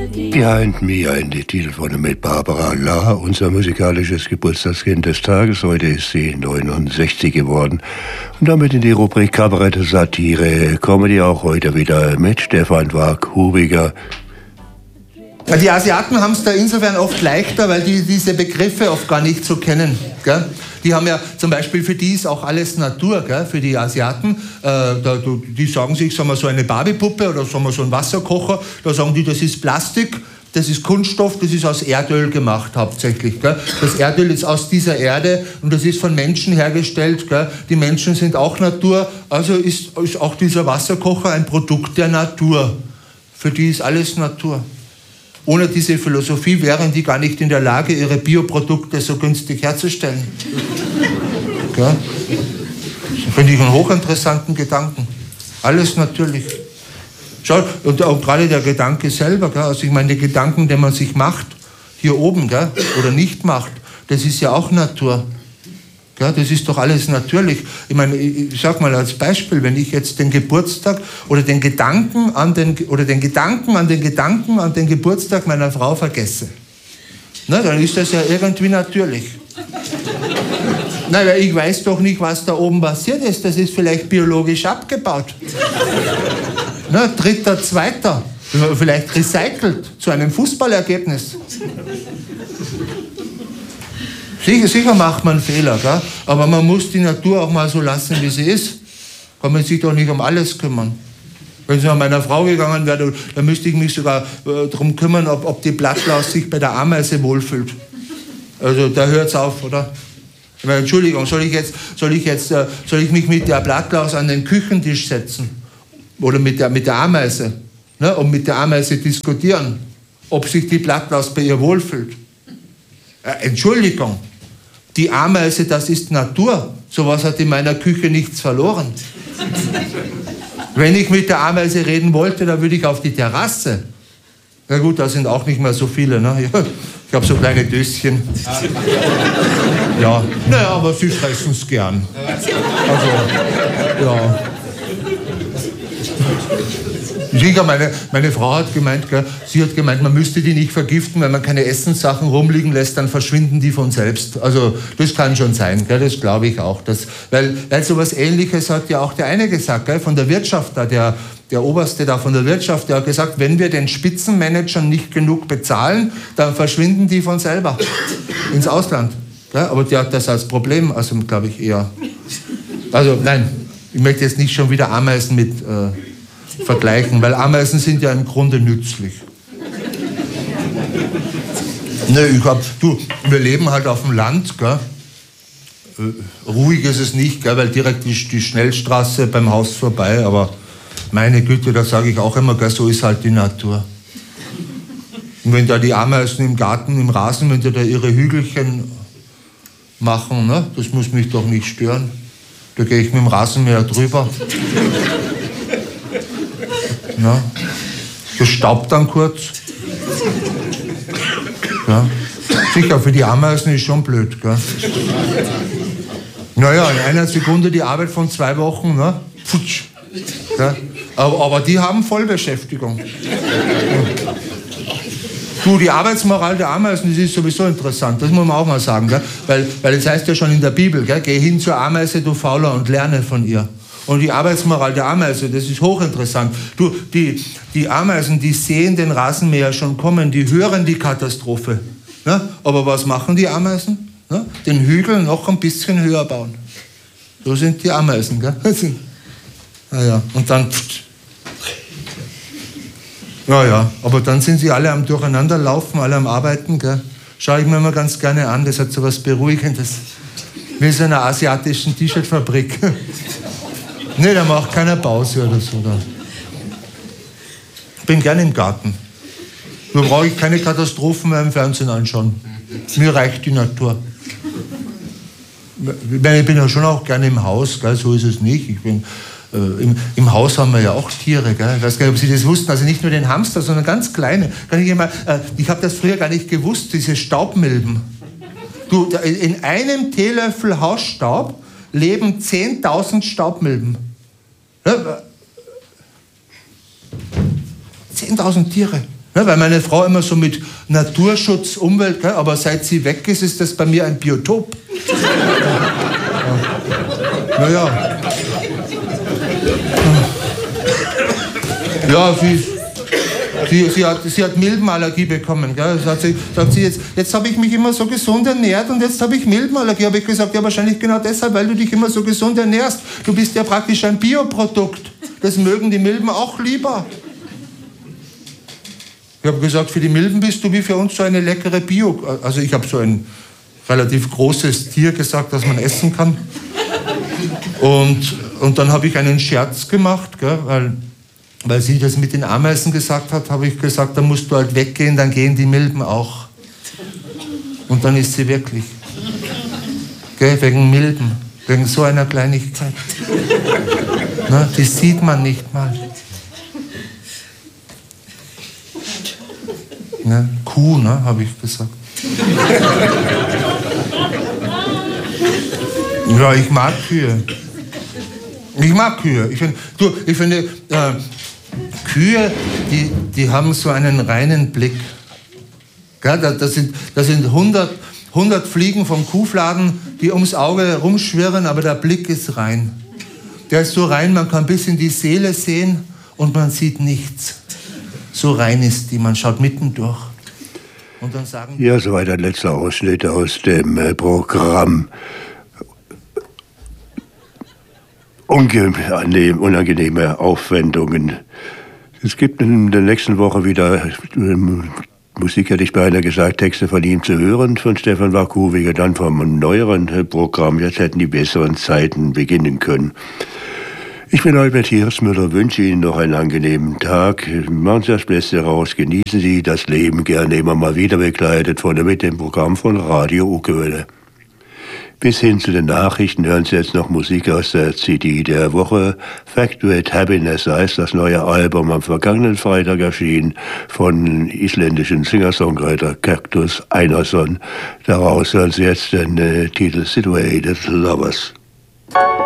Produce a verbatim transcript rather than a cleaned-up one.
Behind Me, ein Titel von mit Barbara La, unser musikalisches Geburtstagskind des Tages. Heute ist sie neunundsechzig geworden. Und damit in die Rubrik Kabarett, Satire, Comedy auch heute wieder mit Stefan Wag-Hubiger. Die Asiaten haben es da insofern oft leichter, weil die diese Begriffe oft gar nicht so kennen. Gell? Die haben ja zum Beispiel, für die ist auch alles Natur, gell? Für die Asiaten. Äh, da, die sagen sich, sagen wir, so eine Barbiepuppe oder sagen wir, so ein Wasserkocher, da sagen die, das ist Plastik, das ist Kunststoff, das ist aus Erdöl gemacht hauptsächlich. Gell? Das Erdöl ist aus dieser Erde und das ist von Menschen hergestellt. Gell? Die Menschen sind auch Natur, also ist, ist auch dieser Wasserkocher ein Produkt der Natur. Für die ist alles Natur. Ohne diese Philosophie wären die gar nicht in der Lage, ihre Bioprodukte so günstig herzustellen. Ja? Das finde ich einen hochinteressanten Gedanken. Alles natürlich. Schau, und auch gerade der Gedanke selber, gell? Also ich meine, die Gedanken, die man sich macht, hier oben, gell? Oder nicht macht, das ist ja auch Natur. Ja, das ist doch alles natürlich. Ich meine, ich sag mal als Beispiel, wenn ich jetzt den Geburtstag oder den Gedanken an den oder den Gedanken an den Gedanken an den Geburtstag meiner Frau vergesse, na, dann ist das ja irgendwie natürlich. Nein, weil ich weiß doch nicht, was da oben passiert ist. Das ist vielleicht biologisch abgebaut. Na, dritter, zweiter, vielleicht recycelt zu einem Fußballergebnis. Sicher, sicher macht man Fehler, gell? Aber man muss die Natur auch mal so lassen, wie sie ist. Kann man sich doch nicht um alles kümmern. Wenn es an meiner Frau gegangen wäre, dann müsste ich mich sogar äh, darum kümmern, ob, ob die Blattlaus sich bei der Ameise wohlfühlt. Also da hört es auf, oder? Ich meine, Entschuldigung, soll ich, jetzt, soll, ich jetzt, äh, soll ich mich mit der Blattlaus an den Küchentisch setzen? Oder mit der, mit der Ameise? Ne? Und mit der Ameise diskutieren, ob sich die Blattlaus bei ihr wohlfühlt? Äh, Entschuldigung. Die Ameise, das ist Natur. Sowas hat in meiner Küche nichts verloren. Wenn ich mit der Ameise reden wollte, dann würde ich auf die Terrasse. Na gut, da sind auch nicht mehr so viele. Ne? Ich habe so kleine Döschen. Ja, naja, aber sie fressen es gern. Also, ja. Sicher, meine, meine Frau hat gemeint, gell, sie hat gemeint, man müsste die nicht vergiften, wenn man keine Essenssachen rumliegen lässt, dann verschwinden die von selbst. Also das kann schon sein, gell, das glaube ich auch. Das, weil, weil so etwas Ähnliches hat ja auch der eine gesagt, gell, von der Wirtschaft, da, der, der Oberste da von der Wirtschaft, der hat gesagt, wenn wir den Spitzenmanagern nicht genug bezahlen, dann verschwinden die von selber ins Ausland. Gell, aber der hat das als Problem, also glaube ich eher. Also nein, ich möchte jetzt nicht schon wieder Ameisen mit... Äh, vergleichen, weil Ameisen sind ja im Grunde nützlich. Ne, ich hab, du, wir leben halt auf dem Land, gell? Äh, ruhig ist es nicht, gell? Weil direkt die, die Schnellstraße beim Haus vorbei, aber meine Güte, da sage ich auch immer, gell? So ist halt die Natur. Und wenn da die Ameisen im Garten, im Rasen, wenn die da ihre Hügelchen machen, ne? Das muss mich doch nicht stören. Da gehe ich mit dem Rasenmäher drüber. Ja. Das staubt dann kurz. Ja. Sicher, für die Ameisen ist schon blöd. Gell? Naja, in einer Sekunde die Arbeit von zwei Wochen. Ne? Putsch. Ja. Aber, aber die haben Vollbeschäftigung. Ja. Du, die Arbeitsmoral der Ameisen, das ist sowieso interessant. Das muss man auch mal sagen. Gell? Weil, weil das heißt ja schon in der Bibel, gell? Geh hin zur Ameise, du Fauler, und lerne von ihr. Und die Arbeitsmoral der Ameise, das ist hochinteressant. Du, die, die Ameisen, die sehen den Rasenmäher schon kommen, die hören die Katastrophe. Ne? Aber was machen die Ameisen? Ne? Den Hügel noch ein bisschen höher bauen. So sind die Ameisen. Gell? Naja, und dann... Pft. Naja, aber dann sind sie alle am Durcheinanderlaufen, alle am Arbeiten. Gell? Schaue ich mir immer ganz gerne an, das hat so was Beruhigendes. Wie so einer asiatischen T-Shirt-Fabrik. Nee, da macht keiner Pause oder so. Ich bin gerne im Garten. Nur brauche ich keine Katastrophen mehr im Fernsehen anschauen. Mir reicht die Natur. Ich bin ja schon auch gerne im Haus, gell? So ist es nicht. Ich bin, äh, im, Im Haus haben wir ja auch Tiere. Gell? Ich weiß gar nicht, ob Sie das wussten. Also nicht nur den Hamster, sondern ganz kleine. Kann ich immer, äh, ich habe das früher gar nicht gewusst, diese Staubmilben. Du, in einem Teelöffel Hausstaub leben zehntausend Staubmilben. Ja, zehntausend Tiere. Ne, weil meine Frau immer so mit Naturschutz, Umwelt, gell, aber seit sie weg ist, ist das bei mir ein Biotop. Ja. Naja. Ja, sie, sie, sie, hat, sie hat Milbenallergie bekommen. Gell? Sagt sie, sagt sie jetzt, jetzt habe ich mich immer so gesund ernährt und jetzt habe ich Milbenallergie. Habe ich gesagt, ja wahrscheinlich genau deshalb, weil du dich immer so gesund ernährst. Du bist ja praktisch ein Bioprodukt. Das mögen die Milben auch lieber. Ich habe gesagt, für die Milben bist du wie für uns so eine leckere Bio... Also ich habe so ein relativ großes Tier gesagt, das man essen kann. Und, und dann habe ich einen Scherz gemacht, gell, weil, weil sie das mit den Ameisen gesagt hat, habe ich gesagt, dann musst du halt weggehen, dann gehen die Milben auch. Und dann ist sie wirklich. Gell, wegen Milben, wegen so einer Kleinigkeit. Na, die sieht man nicht mal. Ne? Kuh, ne, habe ich gesagt. Ja, ich mag Kühe. Ich mag Kühe. Ich, find, du, ich finde, äh, Kühe, die, die haben so einen reinen Blick. Gell, das, das sind, das sind hundert, hundert Fliegen vom Kuhfladen, die ums Auge herumschwirren, aber der Blick ist rein. Der ist so rein, man kann bis in die Seele sehen und man sieht nichts. So rein ist die, man schaut mitten durch. Und dann sagen ja, soweit ein letzter Ausschnitt aus dem äh, Programm. Unangenehm, unangenehme Aufwendungen. Es gibt in der nächsten Woche wieder, ähm, Musik hätte ich beinahe gesagt, Texte von ihm zu hören, von Stefan Wackwuwiger, dann vom neueren äh, Programm. Jetzt hätten die besseren Zeiten beginnen können. Ich bin Albert Hirschmüller, wünsche Ihnen noch einen angenehmen Tag. Machen Sie das Beste raus, genießen Sie das Leben, gerne immer mal wieder begleitet von mit dem Programm von Radio Uckerwelle. Bis hin zu den Nachrichten hören Sie jetzt noch Musik aus der C D der Woche. Factuate Happiness heißt das neue Album, am vergangenen Freitag erschienen, von isländischen Singer-Songwriter Kaktus Einarsson. Daraus hören Sie jetzt den äh, Titel Situated Lovers.